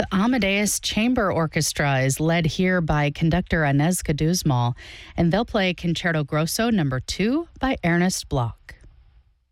The Amadeus Chamber Orchestra is led here by conductor Inez Kaduzmal, and they'll play Concerto Grosso No. 2 by Ernest Bloch.